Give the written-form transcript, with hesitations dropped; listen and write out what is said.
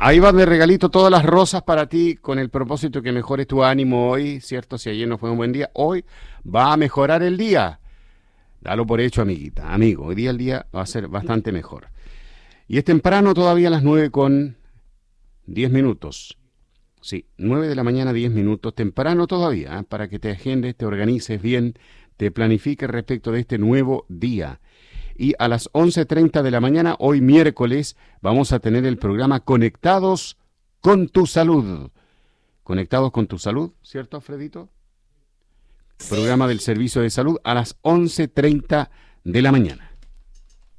Ahí van de regalito todas las rosas para ti con el propósito que mejores tu ánimo hoy, ¿cierto? Si ayer no fue un buen día, hoy va a mejorar el día. Dalo por hecho, amiguita, amigo. Hoy día el día va a ser bastante mejor. Y es temprano todavía a las 9:10. Sí, 9 de la mañana, 10 minutos. Temprano todavía, ¿eh? Para que te agendes, te organices bien, te planifiques respecto de este nuevo día. Y a las 11:30 de la mañana, hoy miércoles, vamos a tener el programa Conectados con tu Salud. Conectados con tu Salud, ¿cierto, Alfredito? Sí. Programa del Servicio de Salud a las 11:30 de la mañana.